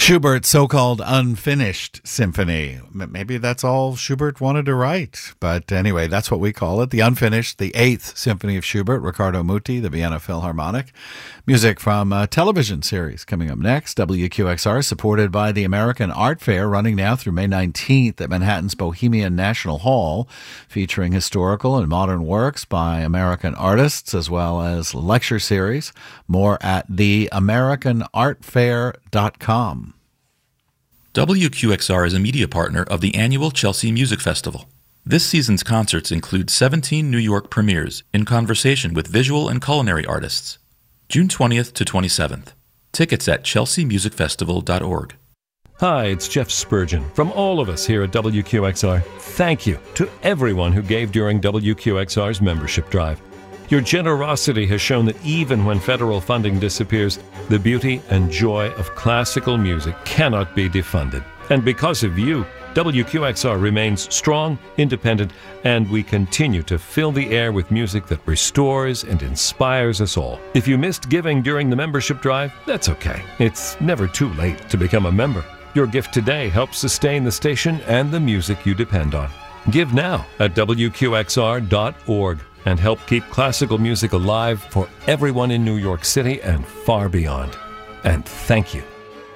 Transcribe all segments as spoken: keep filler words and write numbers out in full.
Schubert's so-called unfinished symphony. M- Maybe that's all Schubert wanted to write. But anyway, that's what we call it. The unfinished, the eighth symphony of Schubert, Riccardo Muti, the Vienna Philharmonic. Music from a television series coming up next. W Q X R, supported by the American Art Fair, running now through May nineteenth at Manhattan's Bohemian National Hall, featuring historical and modern works by American artists, as well as lecture series. More at the american art fair dot com. W Q X R is a media partner of the annual Chelsea Music Festival. This season's concerts include seventeen New York premieres in conversation with visual and culinary artists. June twentieth to twenty-seventh. Tickets at chelsea music festival dot org. Hi, it's Jeff Spurgeon. From all of us here at W Q X R, thank you to everyone who gave during W Q X R's membership drive. Your generosity has shown that even when federal funding disappears, the beauty and joy of classical music cannot be defunded. And because of you, W Q X R remains strong, independent, and we continue to fill the air with music that restores and inspires us all. If you missed giving during the membership drive, that's okay. It's never too late to become a member. Your gift today helps sustain the station and the music you depend on. Give now at W Q X R dot org. and help keep classical music alive for everyone in New York City and far beyond. And thank you.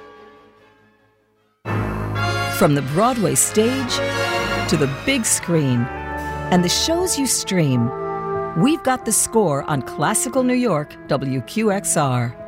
From the Broadway stage to the big screen and the shows you stream, we've got the score on Classical New York W Q X R.